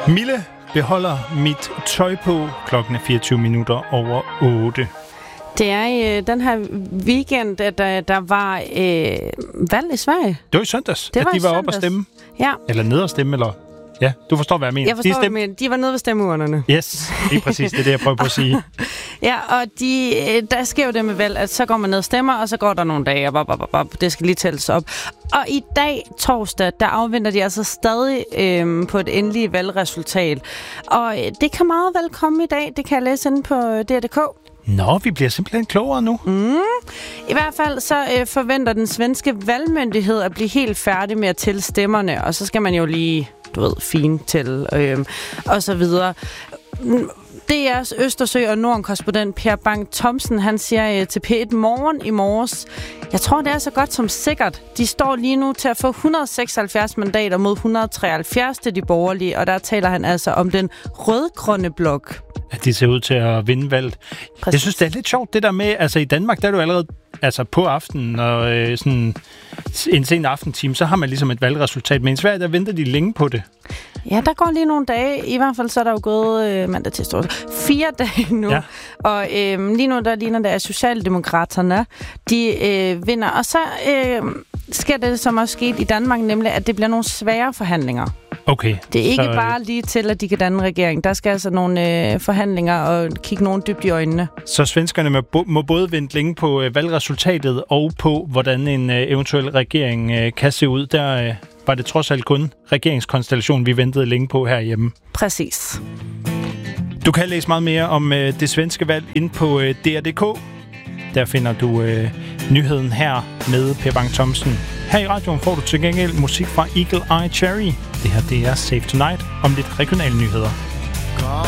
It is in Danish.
Mille beholder mit tøj på. Klokken er 8:24. Det er i den her weekend, at der var valg i Sverige. Det var i søndags, at de var oppe at stemme. Ja. Eller ned at stemme, eller... Ja, du forstår, hvad jeg mener. Jeg forstår, hvad jeg mener. De var nede ved stemmeurnerne. Yes, lige præcis. Det er det, jeg prøver på at sige. Ja, og der sker jo det med valg, at så går man ned og stemmer, og så går der nogle dage, og det skal lige tælles op. Og i dag, torsdag, der afventer de altså stadig på et endeligt valgresultat. Og det kan meget vel komme i dag. Det kan jeg læse inde på DR.dk. Nå, vi bliver simpelthen klogere nu. I hvert fald så forventer den svenske valgmyndighed at blive helt færdig med at tælle stemmerne, og så skal man jo lige, fint til og så videre. DR's Østersø og Norden-korrespondent Per Bang Thomsen, han siger til P1 Morgen i morges: jeg tror, det er så godt som sikkert. De står lige nu til at få 176 mandater mod 173 til de borgerlige, og der taler han altså om den rød-grønne blok. At de ser ud til at vinde valget. Præcis. Jeg synes, det er lidt sjovt, det der med, altså i Danmark, der er du allerede på aftenen og sådan en sen aftentime, så har man ligesom et valgresultat, men i Sverige, der venter de længe på det. Ja, der går lige nogle dage. I hvert fald så er der jo gået mandag til torsdag 4 dage nu. Ja. Og lige nu, der ligner det, at Socialdemokraterne, de vinder. Og så sker det, som også skete i Danmark, nemlig, at det bliver nogle svære forhandlinger. Okay. Det er ikke bare lige til, at de kan danne regering. Der skal altså nogle forhandlinger og kigge nogen dybt i øjnene. Så svenskerne må både vente længe på valgresultatet og på, hvordan en eventuel regering kan se ud. Der var det trods alt kun regeringskonstellationen, vi ventede længe på herhjemme. Præcis. Du kan læse meget mere om det svenske valg inde på DR.dk. Der finder du nyheden her med Per Bang Thomsen. Her i radioen får du til gengæld musik fra Eagle Eye Cherry. Det her, det er Save Tonight om lidt regionale nyheder.